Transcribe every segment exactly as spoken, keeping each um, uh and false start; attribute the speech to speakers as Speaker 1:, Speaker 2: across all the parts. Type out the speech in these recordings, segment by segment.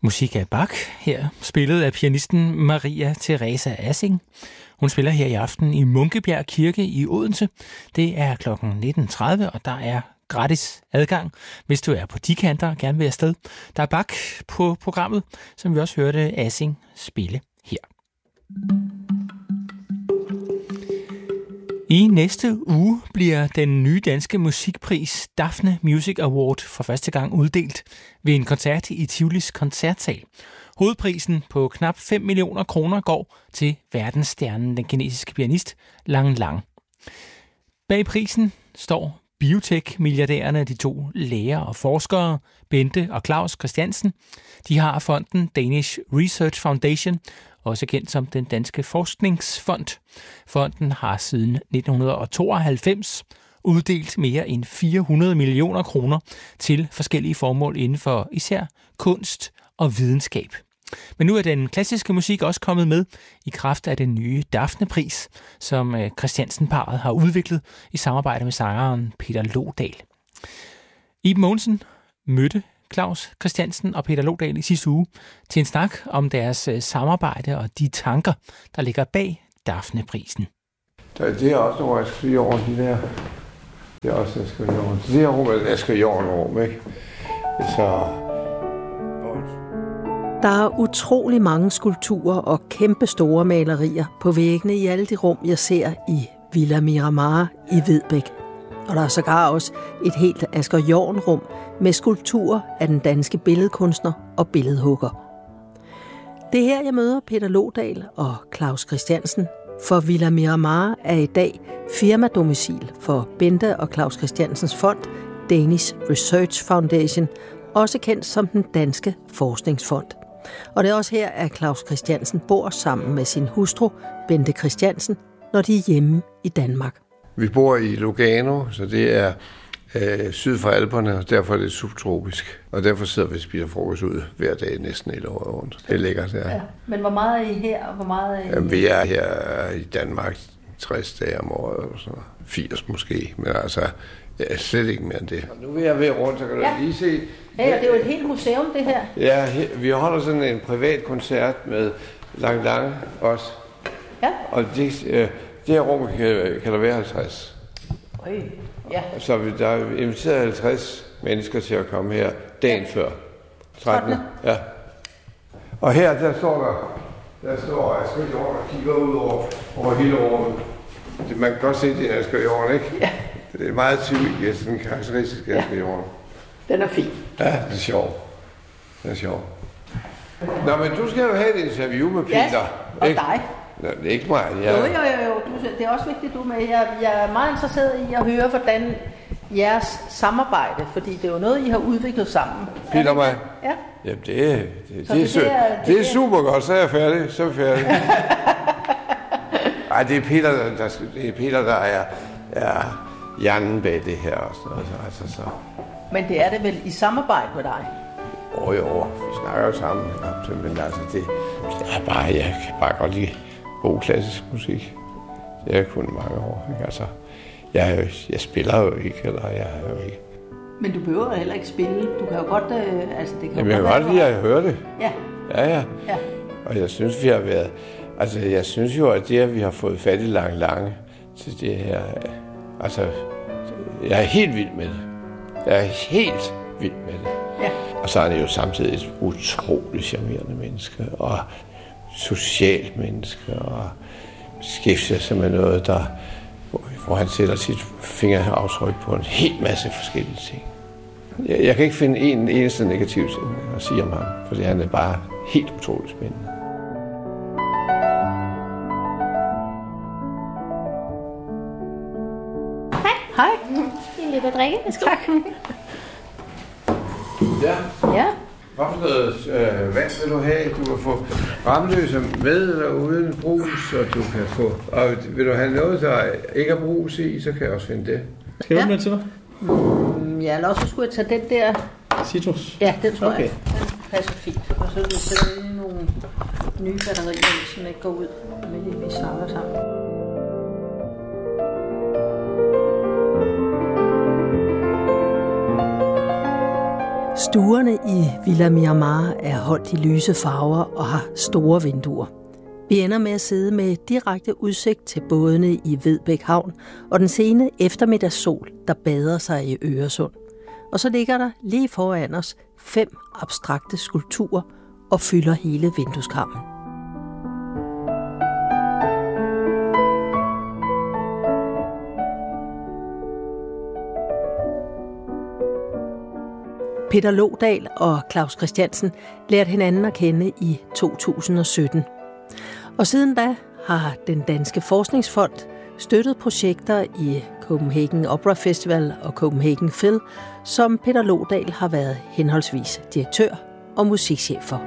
Speaker 1: Musik af Bach, her spillet af pianisten Maria Teresa Assing. Hun spiller her i aften i Munkebjerg Kirke i Odense. Det er klokken nitten tredive, og der er gratis adgang, hvis du er på de kanter og gerne vil afsted. Der er Bach på programmet, som vi også hørte Assing spille her. I næste uge bliver den nye danske musikpris Daphne Music Award for første gang uddelt ved en koncert i Tivolis koncertsal. Hovedprisen på knap fem millioner kroner går til verdensstjernen, den kinesiske pianist Lang Lang. Bag prisen står biotech-milliardærerne, de to læger og forskere, Bente og Claus Christiansen. De har fonden Danish Research Foundation, også kendt som den Danske Forskningsfond. Fonden har siden nitten tooghalvfems uddelt mere end fire hundrede millioner kroner til forskellige formål inden for især kunst og videnskab. Men nu er den klassiske musik også kommet med i kraft af den nye Daphne-pris, som Christiansen-parret har udviklet i samarbejde med sangeren Peter Lodal. Iben Mogensen mødte Claus Christiansen og Peter Lodal i sidste uge til en snak om deres samarbejde og de tanker, der ligger bag Daphne-prisen.
Speaker 2: Det er også nogle af jorden, de der. Det er også Asger Jorn. Det her rum er Asger Jorn-rum, ikke? Så...
Speaker 3: Der er utrolig mange skulpturer og kæmpe store malerier på væggene i alle de rum, jeg ser i Villa Miramar i Vedbæk. Og der er sågar også et helt Asger Jorn-rum med skulpturer af den danske billedkunstner og billedhugger. Det er her, jeg møder Peter Lodal og Claus Christiansen, for Villa Miramar er i dag firmadomicil for Bente og Claus Christiansens fond, Danish Research Foundation, også kendt som den Danske Forskningsfond. Og det er også her, at Claus Christiansen bor sammen med sin hustru, Bente Christiansen, når de er hjemme i Danmark.
Speaker 2: Vi bor i Lugano, så det er øh, syd for Alperne, og derfor er det subtropisk. Og derfor sidder vi og spiser frokost ud hver dag næsten et år rundt. Det er lækkert, ja. Ja.
Speaker 3: Men hvor meget er I her, og hvor meget er I...
Speaker 2: Jamen, vi er her i Danmark tres dage om året, og så firs måske, men altså ja, slet ikke mere end det. Og nu vil jeg ved rundt, så kan du ja. lige se...
Speaker 3: Ja, det er jo et helt museum, det her.
Speaker 2: Ja, vi holder sådan en privat koncert med Lang Lang også.
Speaker 3: Ja.
Speaker 2: Og det, øh, det her rum kan, kan der være halvtreds.
Speaker 3: Øj, ja.
Speaker 2: Så vi, der er inviteret halvtreds mennesker til at komme her dagen ja. før. trettende Ja. Og her, der står der, der står Asger Jorn og kigger ud over, over hele rummet. Det, man kan godt se, det er Asger Jorn, ikke? Ja. Det er meget tydeligt, det er sådan en karakteristisk Asger Jorn.
Speaker 3: Den er fin.
Speaker 2: Ja, det er sjovt. Det er sjovt. Nå, men du skal jo have et interview med Peter.
Speaker 3: Ja, og
Speaker 2: ikke?
Speaker 3: dig.
Speaker 2: Nå, det er ikke mig. Jeg...
Speaker 3: Jo, jo, jo, jo. Du, det er også vigtigt, du er med. Jeg, jeg er meget interesseret i at høre, hvordan jeres samarbejde, fordi det er jo noget, I har udviklet sammen.
Speaker 2: Peter og mig?
Speaker 3: Ja.
Speaker 2: Jamen, det, det, det, det, er, det, er, det, det er super godt. Så er jeg færdig. Så er jeg færdig. Ej, det er Peter, der, der, det er, Peter, der er, er hjernen bag det her også. Altså, så.
Speaker 3: Men det er det vel i samarbejde med dig?
Speaker 2: Åh oh, jo, vi snakker jo sammen. Men altså, det, det er bare, jeg kan bare godt lide god klassisk musik. Det har jeg kun mange år. Ikke? Altså, jeg, jeg spiller jo ikke, eller jeg er jo ikke.
Speaker 3: Men du behøver heller ikke spille. Du kan jo godt... Øh, altså, det kan
Speaker 2: Jamen, jeg kan godt lide at høre det.
Speaker 3: Ja.
Speaker 2: Ja, ja.
Speaker 3: Ja.
Speaker 2: Og jeg synes, vi har været... Altså, jeg synes jo, at det, at vi har fået fat i Lang Lang til det her... Altså, jeg er helt vild med det. Jeg er helt vild med det.
Speaker 3: Ja.
Speaker 2: Og så er han jo samtidig et utroligt charmerende menneske, og socialt menneske, og beskæftiger sig med noget, der, hvor, hvor han sætter sit fingeraftryk på en hel masse forskellige ting. Jeg, jeg kan ikke finde en eneste negativ ting at sige om ham, fordi han er bare helt utroligt spændende.
Speaker 3: Hej.
Speaker 4: En lidt at drikke.
Speaker 3: Tak.
Speaker 2: Ja.
Speaker 3: Ja.
Speaker 2: Hvad for noget øh, vand vil du have? Du kan få Ramløse med eller uden brus, og du kan få... Og vil du have noget, der ikke er brus i, så kan jeg også finde det.
Speaker 5: Skal jeg
Speaker 3: Ja.
Speaker 5: med til dig?
Speaker 3: Mm, ja, eller også skulle jeg tage den der...
Speaker 5: Citrus?
Speaker 3: Ja, den tror
Speaker 5: okay.
Speaker 3: jeg. Den passer fint. Og så vil jeg sætte nogle nye batterier, så den ikke går ud, men vi snakker sammen. Stuerne i Villa Miramar er holdt i lyse farver og har store vinduer. Vi ender med at sidde med direkte udsigt til bådene i Vedbæk Havn og den sene eftermiddagssol, der bader sig i Øresund. Og så ligger der lige foran os fem abstrakte skulpturer og fylder hele vindueskarmen. Peter Lodal og Claus Christiansen lærte hinanden at kende i to tusind og sytten. Og siden da har den Danske Forskningsfond støttet projekter i Copenhagen Opera Festival og Copenhagen Phil, som Peter Lodal har været henholdsvis direktør og musikchef for.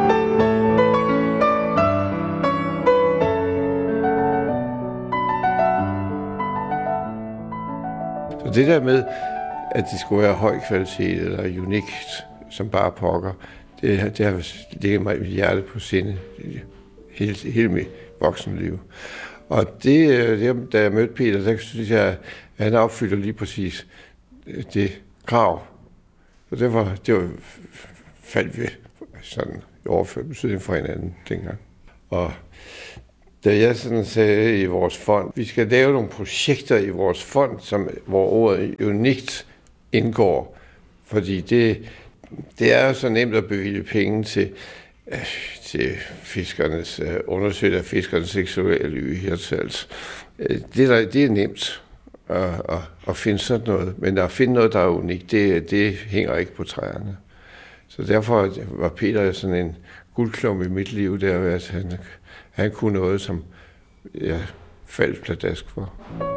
Speaker 2: Så det der med, at det skulle være høj kvalitet eller unikt, som bare pokker, det, det har ligget mig i hjertet på sinde hele, hele mit voksenliv. Og det, det, da jeg mødte Peter, der synes jeg, at han opfylder lige præcis det krav. Og derfor det var, faldt vi sådan i overført betydning for hinanden dengang. Og da jeg sådan sagde i vores fond, vi skal lave nogle projekter i vores fond, som, hvor ordet unikt indgår. Fordi det, det er jo så nemt at bevilge penge til, til fiskernes, undersøgelse af fiskernes seksuelle uhirtals. Det, der, det er nemt at, at, at finde sådan noget, men at finde noget, der er unikt, det, det hænger ikke på træerne. Så derfor var Peter sådan en guldklump i mit liv, der at han, han kunne noget, som jeg faldt pladask for.